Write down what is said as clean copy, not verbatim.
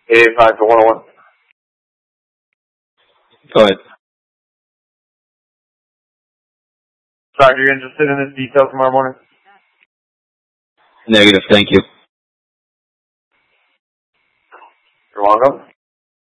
885 for 101. Go ahead. Sorry, you're interested in this detail tomorrow morning? Negative, thank you. You're welcome.